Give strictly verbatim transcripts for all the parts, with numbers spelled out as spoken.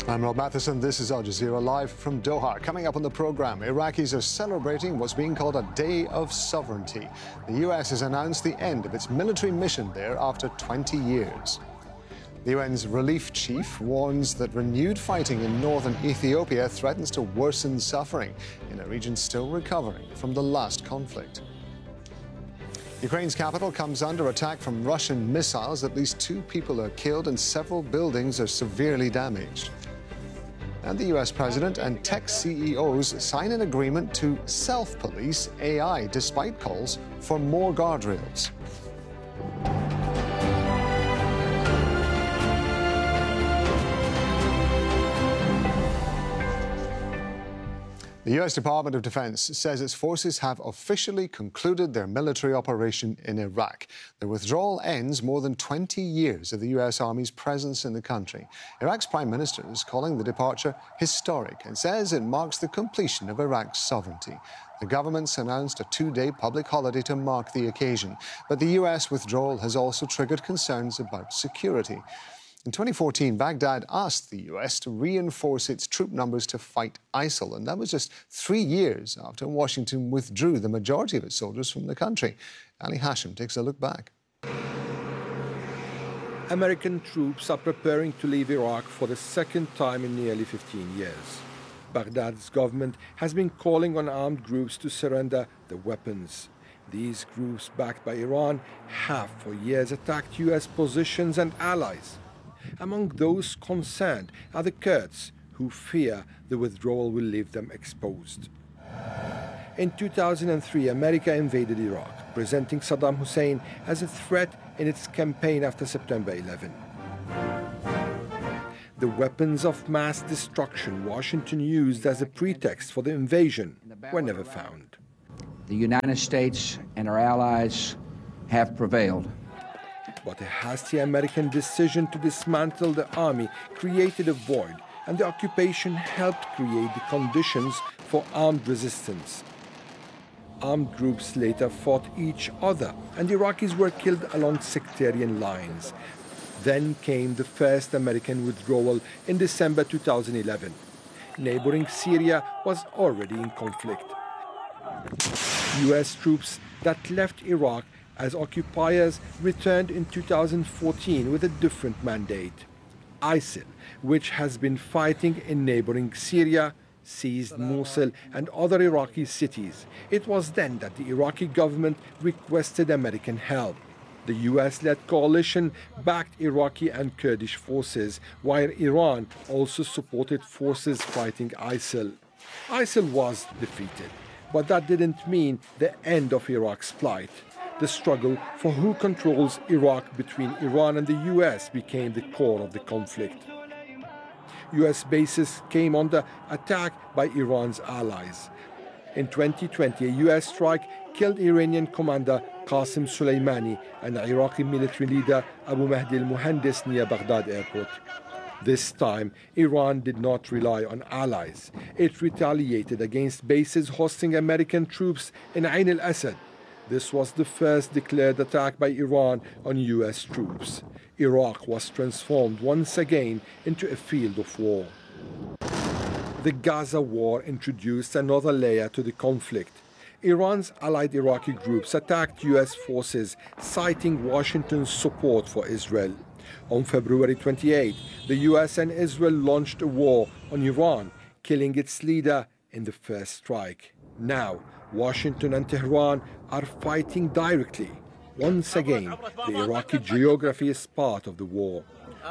I'm Rob Matheson. This is Al Jazeera live from Doha. Coming up on the program, Iraqis are celebrating what's being called a Day of Sovereignty. The U S has announced the end of its military mission there after twenty years. The U N's relief chief warns that renewed fighting in northern Ethiopia threatens to worsen suffering in a region still recovering from the last conflict. Ukraine's capital comes under attack from Russian missiles. At least two people are killed and several buildings are severely damaged. And the U S president and tech C E Os sign an agreement to self-police A I despite calls for more guardrails. The U S Department of Defense says its forces have officially concluded their military operation in Iraq. The withdrawal ends more than twenty years of the U S Army's presence in the country. Iraq's Prime Minister is calling the departure historic and says it marks the completion of Iraq's sovereignty. The government's announced a two-day public holiday to mark the occasion. But the U S withdrawal has also triggered concerns about security. In twenty fourteen, Baghdad asked the U S to reinforce its troop numbers to fight ISIL, and that was just three years after Washington withdrew the majority of its soldiers from the country. Ali Hashim takes a look back. American troops are preparing to leave Iraq for the second time in nearly fifteen years. Baghdad's government has been calling on armed groups to surrender their weapons. These groups, backed by Iran, have for years attacked U S positions and allies. Among those concerned are the Kurds, who fear the withdrawal will leave them exposed. In two thousand three, America invaded Iraq, presenting Saddam Hussein as a threat in its campaign after September eleventh. The weapons of mass destruction Washington used as a pretext for the invasion were never found. The United States and our allies have prevailed. But a hasty American decision to dismantle the army created a void, and the occupation helped create the conditions for armed resistance. Armed groups later fought each other, and Iraqis were killed along sectarian lines. Then came the first American withdrawal in December two thousand eleven. Neighboring Syria was already in conflict. U S troops that left Iraq as occupiers returned in two thousand fourteen with a different mandate. ISIL, which has been fighting in neighboring Syria, seized Mosul and other Iraqi cities. It was then that the Iraqi government requested American help. The U S-led coalition backed Iraqi and Kurdish forces, while Iran also supported forces fighting ISIL. ISIL was defeated, but that didn't mean the end of Iraq's plight. The struggle for who controls Iraq between Iran and the U S became the core of the conflict. U S bases came under attack by Iran's allies. In twenty twenty, a U S strike killed Iranian commander Qasem Soleimani and Iraqi military leader Abu Mahdi al-Muhandis near Baghdad airport. This time, Iran did not rely on allies. It retaliated against bases hosting American troops in Ain al-Asad. This was the first declared attack by Iran on U S troops. Iraq was transformed once again into a field of war. The Gaza war introduced another layer to the conflict. Iran's allied Iraqi groups attacked U S forces, citing Washington's support for Israel. On February twenty-eighth, the U S and Israel launched a war on Iran, killing its leader in the first strike. Now, Washington and Tehran are fighting directly. Once again, the Iraqi geography is part of the war.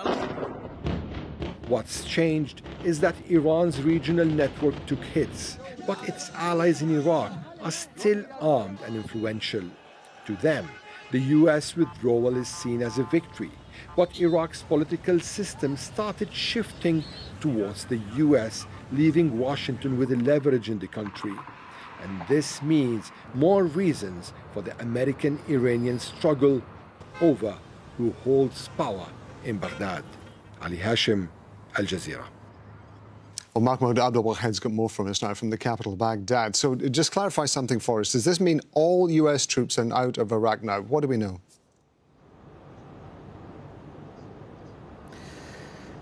What's changed is that Iran's regional network took hits, but its allies in Iraq are still armed and influential. To them, the U S withdrawal is seen as a victory, but Iraq's political system started shifting towards the U S, leaving Washington with a leverage in the country. And this means more reasons for the American-Iranian struggle over who holds power in Baghdad. Ali Hashim, Al Jazeera. Well, Mahmoud Abdul-Wahed's got more from us now from the capital, Baghdad. So just clarify something for us. Does this mean all U S troops are out of Iraq now? What do we know?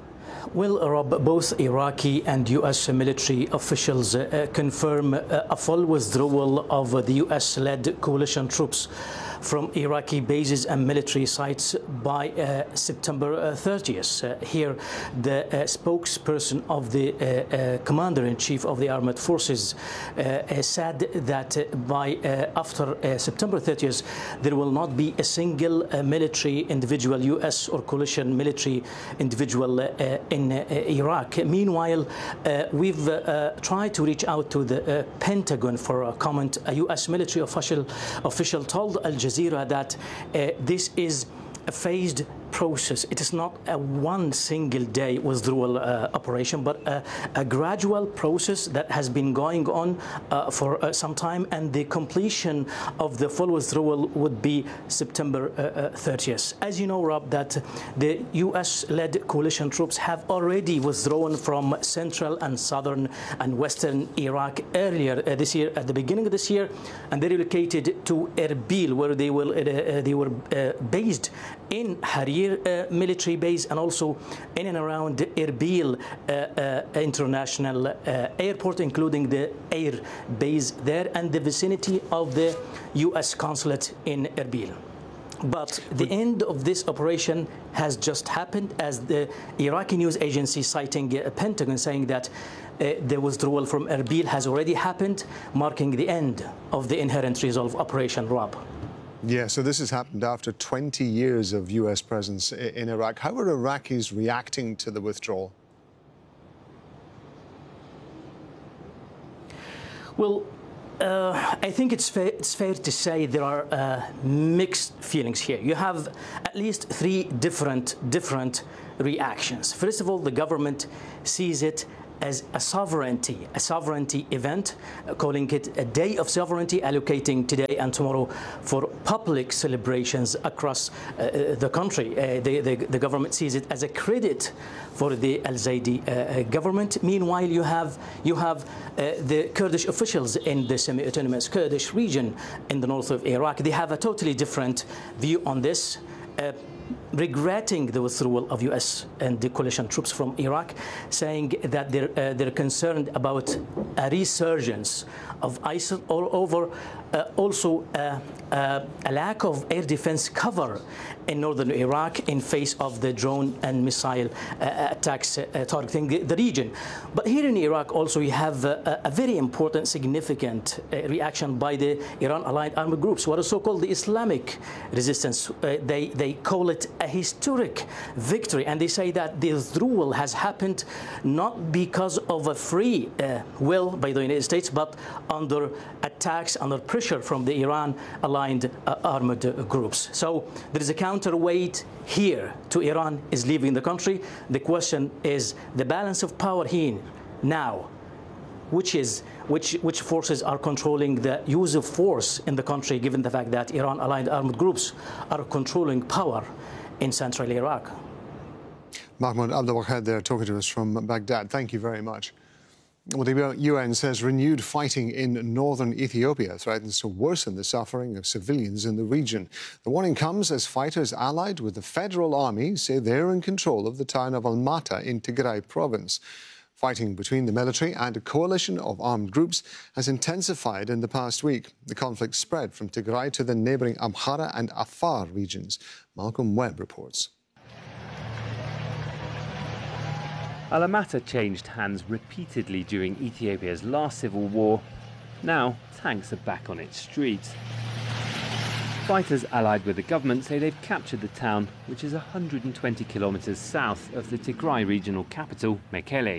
Well, Rob, both Iraqi and U S military officials uh, confirm uh, a full withdrawal of uh, the U S-led coalition troops from Iraqi bases and military sites by uh, September thirtieth. Uh, here, the uh, spokesperson of the uh, uh, commander-in-chief of the armed forces uh, uh, said that uh, by uh, after uh, September thirtieth, there will not be a single uh, military individual, U S or coalition military individual uh, in uh, Iraq. Meanwhile, uh, we've uh, tried to reach out to the uh, Pentagon for a comment. A U S military official official told Al Jazeera that uh, this is a phased process. It is not a one single day withdrawal uh, operation, but a, a gradual process that has been going on uh, for uh, some time, and the completion of the full withdrawal would be September thirtieth. As you know, Rob, that the U S-led coalition troops have already withdrawn from central and southern and western Iraq earlier uh, this year, at the beginning of this year, and they relocated to Erbil, where they will uh, they were uh, based in Harir uh, military base, and also in and around Erbil uh, uh, International uh, Airport, including the air base there and the vicinity of the U S consulate in Erbil. But the end of this operation has just happened, as the Iraqi news agency citing a Pentagon saying that uh, the withdrawal from Erbil has already happened, marking the end of the Inherent Resolve operation, Rob. Yeah, so this has happened after twenty years of U S presence in Iraq. How are Iraqis reacting to the withdrawal? Well, uh, I think it's fair, it's fair to say there are uh, mixed feelings here. You have at least three different, different reactions. First of all, the government sees it as a sovereignty, a sovereignty event, uh, calling it a day of sovereignty, allocating today and tomorrow for public celebrations across uh, the country. Uh, the, the, the government sees it as a credit for the Al-Zaidi uh, government. Meanwhile, you have you have uh, the Kurdish officials in the semi-autonomous Kurdish region in the north of Iraq. They have a totally different view on this. Uh, regretting the withdrawal of U S and the coalition troops from Iraq, saying that they're, uh, they're concerned about a resurgence of ISIL all over, uh, also uh, uh, a lack of air defense cover in northern Iraq in face of the drone and missile uh, attacks uh, targeting the, the region. But here in Iraq also you have uh, a very important, significant uh, reaction by the Iran-aligned armed groups, what is so-called the Islamic resistance. Uh, they, they call it a historic victory, and they say that the withdrawal has happened not because of a free uh, will by the United States, but under attacks, under pressure from the Iran-aligned uh, armed uh, groups. So there is a counterweight here to Iran is leaving the country. The question is the balance of power here now. Which is which which forces are controlling the use of force in the country, given the fact that Iran-aligned armed groups are controlling power in central Iraq. Mahmoud Abdelwahed there talking to us from Baghdad. Thank you very much. Well, the U N says renewed fighting in northern Ethiopia threatens to worsen the suffering of civilians in the region. The warning comes as fighters allied with the federal army say they're in control of the town of Almata in Tigray province. Fighting between the military and a coalition of armed groups has intensified in the past week. The conflict spread from Tigray to the neighbouring Amhara and Afar regions. Malcolm Webb reports. Alamata changed hands repeatedly during Ethiopia's last civil war. Now, tanks are back on its streets. Fighters allied with the government say they've captured the town, which is one hundred twenty kilometres south of the Tigray regional capital, Mekele.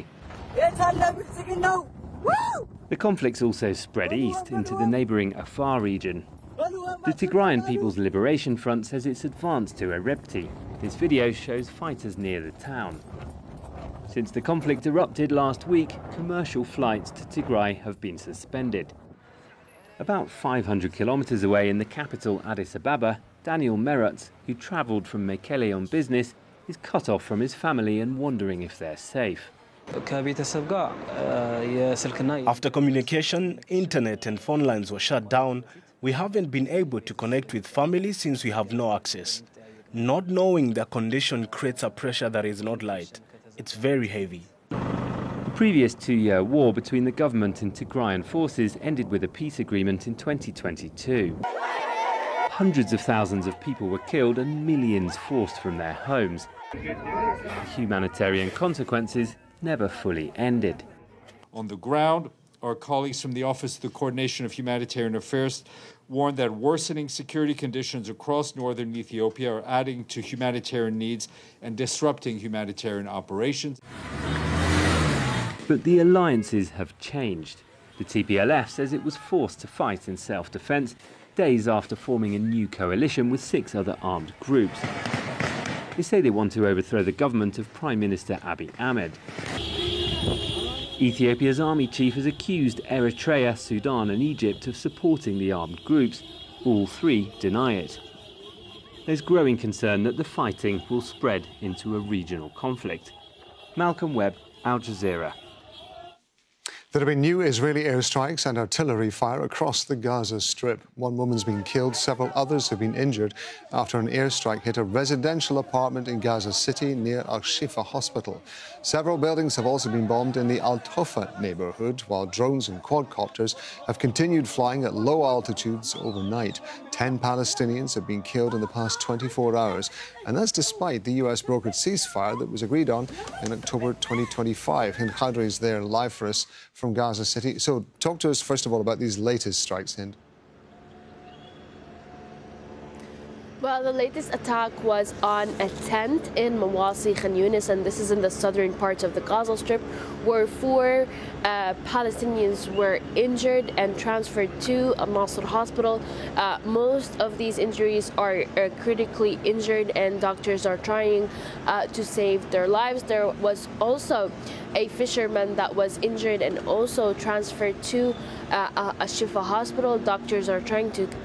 The conflict's also spread east into the neighbouring Afar region. The Tigrayan People's Liberation Front says it's advanced to Erebti. This video shows fighters near the town. Since the conflict erupted last week, commercial flights to Tigray have been suspended. About five hundred kilometres away in the capital, Addis Ababa, Daniel Merutz, who travelled from Mekele on business, is cut off from his family and wondering if they're safe. After communication, internet and phone lines were shut down, we haven't been able to connect with family since we have no access. Not knowing their condition creates a pressure that is not light. it's very heavy. The previous two-year war between the government and Tigrayan forces ended with a peace agreement in twenty twenty-two. Hundreds of thousands of people were killed and millions forced from their homes. Humanitarian consequences never fully ended. On the ground, our colleagues from the Office of the Coordination of Humanitarian Affairs warned that worsening security conditions across northern Ethiopia are adding to humanitarian needs and disrupting humanitarian operations. But the alliances have changed. The T P L F says it was forced to fight in self-defense days after forming a new coalition with six other armed groups. They say they want to overthrow the government of Prime Minister Abiy Ahmed. Ethiopia's army chief has accused Eritrea, Sudan and Egypt of supporting the armed groups. All three deny it. There's growing concern that the fighting will spread into a regional conflict. Malcolm Webb, Al Jazeera. There have been new Israeli airstrikes and artillery fire across the Gaza Strip. One woman's been killed, several others have been injured after an airstrike hit a residential apartment in Gaza City near Al-Shifa Hospital. Several buildings have also been bombed in the Al-Tofa neighborhood, while drones and quadcopters have continued flying at low altitudes overnight. Ten Palestinians have been killed in the past twenty-four hours, and that's despite the U S-brokered ceasefire that was agreed on in October twenty twenty-five. Hind Khadri is there live for us from Gaza City. So talk to us, first of all, about these latest strikes, Hind. Well, the latest attack was on a tent in Mawasi, Khan Yunis, and this is in the southern parts of the Gaza Strip, where four uh, Palestinians were injured and transferred to a Nasser hospital. Uh, most of these injuries are, are critically injured, and doctors are trying uh, to save their lives. There was also a fisherman that was injured and also transferred to uh, a Shifa hospital. Doctors are trying to